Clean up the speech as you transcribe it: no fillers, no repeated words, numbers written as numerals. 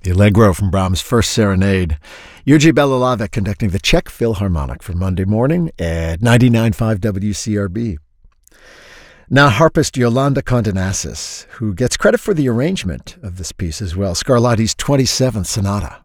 The Allegro from Brahms' First Serenade. Jurgi Belalavek conducting the Czech Philharmonic for Monday morning at 99.5 WCRB. Now harpist Yolanda Condonassis, who gets credit for the arrangement of this piece as well, Scarlatti's 27th Sonata.